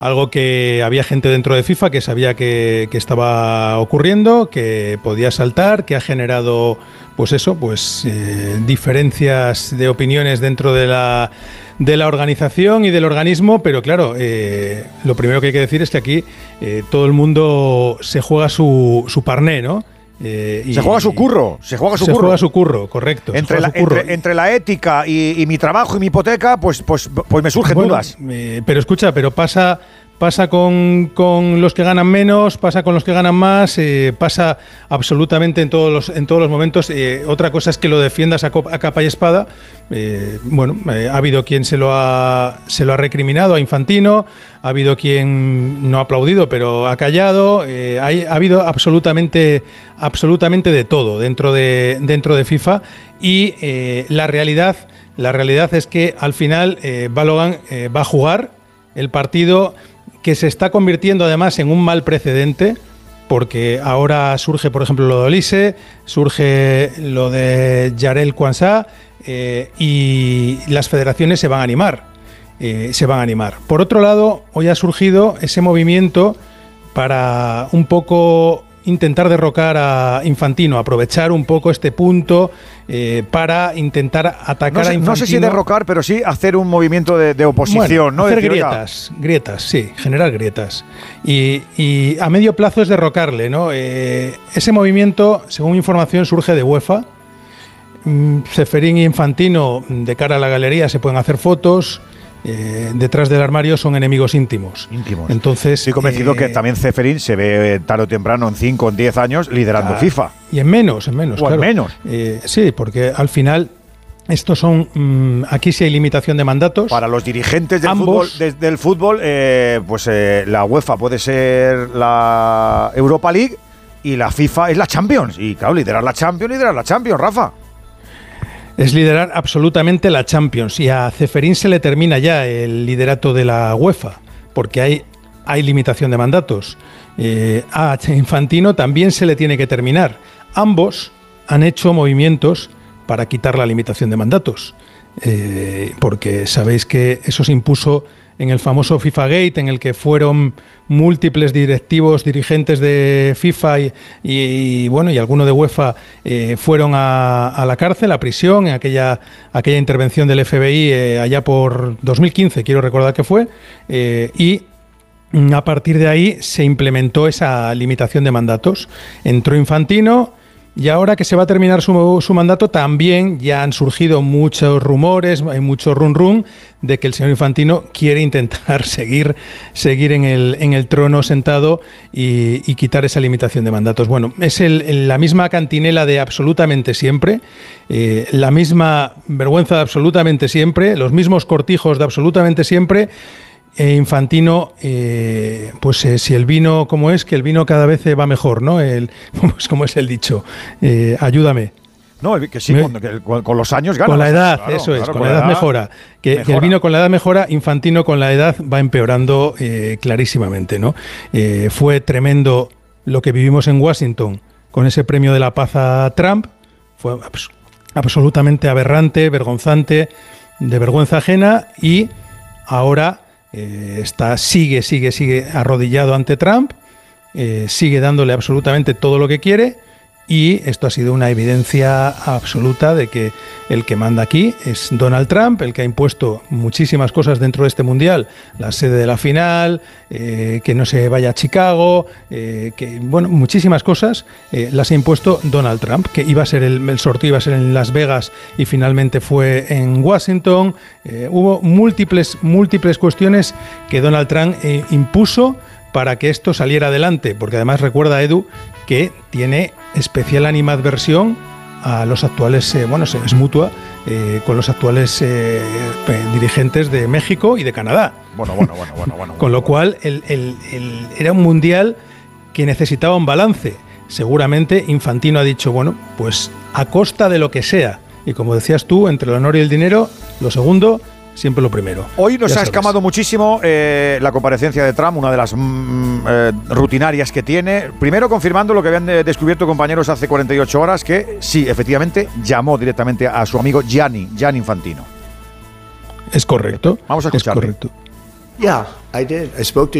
Algo que había gente dentro de FIFA que sabía que estaba ocurriendo, que podía saltar, que ha generado, pues eso, diferencias de opiniones dentro de la organización y del organismo, pero claro, lo primero que hay que decir es que aquí todo el mundo se juega su parné, ¿no? Se juega su curro, se juega su curro, correcto. Entre la ética y mi trabajo y mi hipoteca, pues me surgen dudas. Pero escucha, pasa con los que ganan menos, pasa con los que ganan más, pasa absolutamente en todos los momentos. Otra cosa es que lo defiendas a capa y espada. Ha habido quien se lo ha recriminado a Infantino, ha habido quien no ha aplaudido, pero ha callado. Ha habido absolutamente de todo dentro de FIFA y la realidad es que al final Balogan va a jugar el partido, que se está convirtiendo además en un mal precedente, porque ahora surge, por ejemplo, lo de Olise, surge lo de Jarell Quansah, y las federaciones se van a animar. Por otro lado, hoy ha surgido ese movimiento para un poco intentar derrocar a Infantino, aprovechar un poco este punto para intentar atacar a Infantino. No sé si derrocar, pero sí hacer un movimiento de oposición, ¿no? Hacer grietas, sí, generar grietas. Y a medio plazo es derrocarle, ¿no? Ese movimiento, según información, surge de UEFA. Ceferín y Infantino, de cara a la galería, se pueden hacer fotos. Detrás del armario son enemigos íntimos. Entonces, estoy convencido que también Ceferín se ve tarde o temprano, en 5 o en 10 años, liderando FIFA. Y en menos, claro. Menos. Sí, porque al final estos son aquí sí hay limitación de mandatos. Para los dirigentes del fútbol, la UEFA puede ser la Europa League y la FIFA es la Champions. Y claro, liderar la Champions, Rafa. Es liderar absolutamente la Champions, y a Ceferín se le termina ya el liderato de la UEFA, porque hay limitación de mandatos. A Infantino también se le tiene que terminar. Ambos han hecho movimientos para quitar la limitación de mandatos, porque sabéis que eso se impuso en el famoso FIFA Gate, en el que fueron múltiples dirigentes de FIFA y alguno de UEFA fueron a la cárcel, a prisión, en aquella intervención del FBI allá por 2015, quiero recordar que fue, y a partir de ahí se implementó esa limitación de mandatos. Entró Infantino. Y ahora que se va a terminar su mandato, también ya han surgido muchos rumores, hay mucho run de que el señor Infantino quiere intentar seguir en el trono sentado y quitar esa limitación de mandatos. Bueno, es la misma cantinela de absolutamente siempre, la misma vergüenza de absolutamente siempre, los mismos cortijos de absolutamente siempre. Infantino, si el vino, ¿cómo es? Que el vino cada vez va mejor, ¿no? Pues como es el dicho, ayúdame. No, que sí, con los años gana. Con la edad, claro, eso es, con la edad mejora. Que el vino con la edad mejora, Infantino con la edad va empeorando clarísimamente, ¿no? Fue tremendo lo que vivimos en Washington con ese premio de la paz a Trump, fue absolutamente aberrante, vergonzante, de vergüenza ajena, y ahora sigue arrodillado ante Trump, sigue dándole absolutamente todo lo que quiere, y esto ha sido una evidencia absoluta de que el que manda aquí es Donald Trump, el que ha impuesto muchísimas cosas dentro de este mundial, la sede de la final, que no se vaya a Chicago, muchísimas cosas las ha impuesto Donald Trump, que iba a ser el sorteo iba a ser en Las Vegas y finalmente fue en Washington. Hubo múltiples cuestiones que Donald Trump impuso para que esto saliera adelante, porque además recuerda, Edu, que tiene especial animadversión a los actuales, es mutua, con los actuales dirigentes de México y de Canadá. Bueno. Con lo cual, era un mundial que necesitaba un balance. Seguramente Infantino ha dicho, pues a costa de lo que sea. Y como decías tú, entre el honor y el dinero, lo segundo, siempre lo primero. Hoy nos ha escamado muchísimo la comparecencia de Trump, una de las rutinarias que tiene. Primero confirmando lo que habían descubierto compañeros hace 48 horas, que sí, efectivamente, llamó directamente a su amigo Gianni Infantino. Es correcto. Vamos a escucharlo. Es correcto. Yeah, I did. I spoke to